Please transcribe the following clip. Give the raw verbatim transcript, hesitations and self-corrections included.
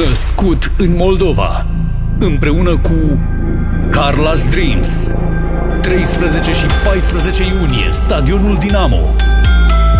Născut în Moldova, împreună cu Carla's Dreams. treisprezece și paisprezece iunie, Stadionul Dinamo.